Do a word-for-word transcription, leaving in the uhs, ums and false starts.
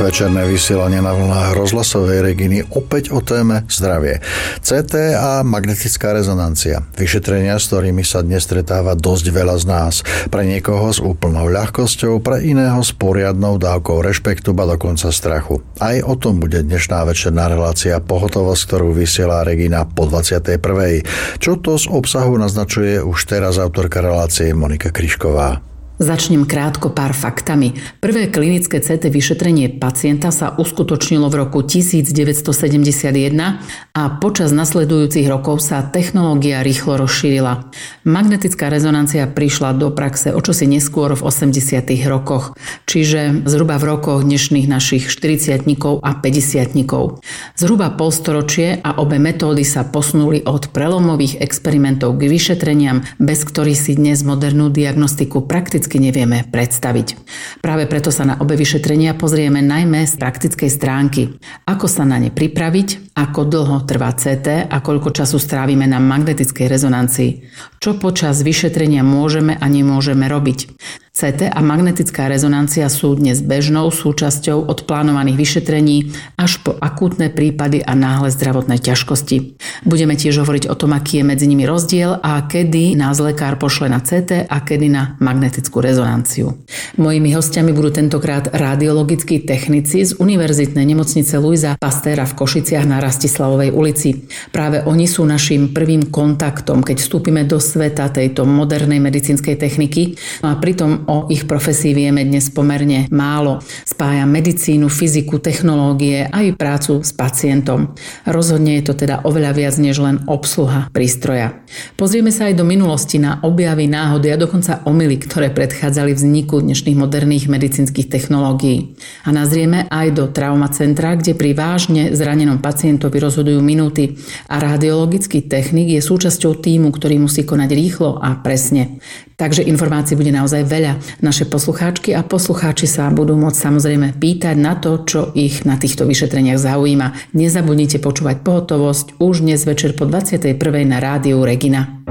Večerné vysielanie na vlnách rozhlasovej Reginy opäť o téme zdravie. cé té a magnetická rezonancia. Vyšetrenia, s ktorými sa dnes stretáva dosť veľa z nás. Pre niekoho s úplnou ľahkosťou, pre iného s poriadnou dávkou rešpektu, ba dokonca strachu. Aj o tom bude dnešná večerná relácia Pohotovosť, ktorú vysiela Regina po dvadsiatej prvej. Čo to z obsahu naznačuje už teraz autorka relácie Monika Kryšková. Začnem krátko pár faktami. Prvé klinické cé té vyšetrenie pacienta sa uskutočnilo v roku devätnásťsedemdesiatjeden a počas nasledujúcich rokov sa technológia rýchlo rozšírila. Magnetická rezonancia prišla do praxe o čosi neskôr v osemdesiatych rokoch, čiže zhruba v rokoch dnešných našich štyridsiatnikov a päťdesiatnikov. Zhruba polstoročie a obe metódy sa posunuli od prelomových experimentov k vyšetreniam, bez ktorých si dnes modernú diagnostiku prakticky nevieme predstaviť. Práve preto sa na obe vyšetrenia pozrieme najmä z praktickej stránky. Ako sa na ne pripraviť, ako dlho trvá cé té a koľko času strávime na magnetickej rezonancii. Čo počas vyšetrenia môžeme a nemôžeme robiť. cé té a magnetická rezonancia sú dnes bežnou súčasťou od plánovaných vyšetrení až po akútne prípady a náhle zdravotné ťažkosti. Budeme tiež hovoriť o tom, aký je medzi nimi rozdiel a kedy nás lekár pošle na cé té a kedy na magnetickú rezonanciu. Mojimi hostiami budú tentokrát radiologickí technici z Univerzitnej nemocnice Luisa Pastéra v Košiciach na Rastislavovej ulici. Práve oni sú naším prvým kontaktom, keď vstúpime do sveta tejto modernej medicínskej techniky, a pritom o ich profesii vieme dnes pomerne málo. Spája medicínu, fyziku, technológie aj prácu s pacientom. Rozhodne je to teda oveľa viac než len obsluha prístroja. Pozrieme sa aj do minulosti na objavy, náhody a dokonca omyly, ktoré predchádzali vzniku dnešných moderných medicínskych technológií. A nazrieme aj do traumacentra, kde pri vážne zranenom pacientovi rozhodujú minúty a radiologický technik je súčasťou tímu, ktorý musí konať rýchlo a presne. Takže informácií bude naozaj veľa. Naše poslucháčky a poslucháči sa budú môcť samozrejme pýtať na to, čo ich na týchto vyšetreniach zaujíma. Nezabudnite počúvať Pohotovosť už dnes večer po dvadsiatej prvej na rádiu Regina.